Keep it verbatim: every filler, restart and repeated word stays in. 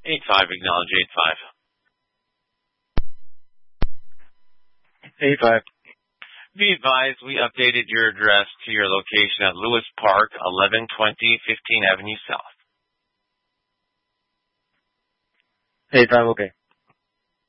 eight five, acknowledge eight five. eight five. Be advised, we updated your address to your location at Lewis Park, eleven twenty fifteenth Avenue South. eight five, okay.